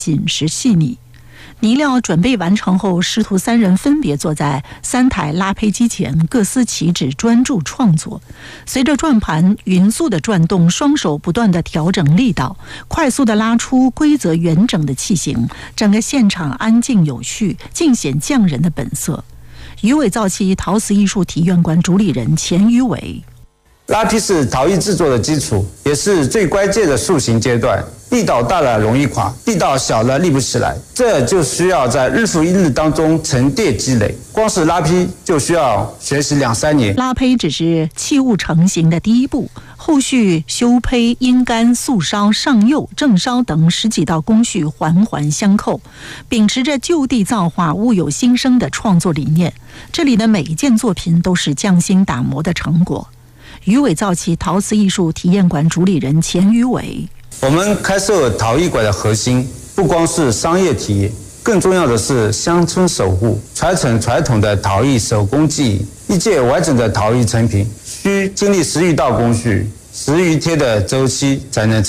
紧实细腻。泥料准备完成后，师徒3人分别坐在3台拉胚机前，各司其职，专注创作。随着转盘匀速的转动，双手不断地调整力道，快速地拉出规则圆整的器型，整个现场安静有序，尽显匠人的本色。鱼尾造漆陶瓷艺术体验馆主理人钱于伟： 拉坯是陶艺制作的基础，也是最关键的塑形阶段。力道大了容易垮，力道小了立不起来，这就需要在日复一日当中沉淀积累。光是拉坯就需要学习2-3年。 拉坯只是器物成型的第一步，后续修胚、阴干、素烧、上釉、正烧等10几道工序环环相扣，秉持着就地造化、物有新生的创作理念。这里的每一件作品都是匠心打磨的成果。鱼尾造漆陶瓷艺术体验馆主理人钱于伟： 我们开设陶艺馆的核心，不光是商业体验，更重要的是乡村守护，传承传统的陶艺手工技艺。一件完整的陶艺成品，需经历10余道工序、10余天的周期才能成。